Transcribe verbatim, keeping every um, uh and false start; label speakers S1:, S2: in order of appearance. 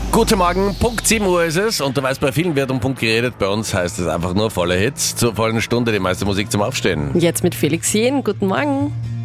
S1: Guten Morgen, Punkt sieben Uhr ist es und du weißt, bei vielen wird um Punkt geredet, bei uns heißt es einfach nur volle Hits. Zur vollen Stunde die meiste Musik zum Aufstehen.
S2: Jetzt mit Felix Jen. Guten Morgen.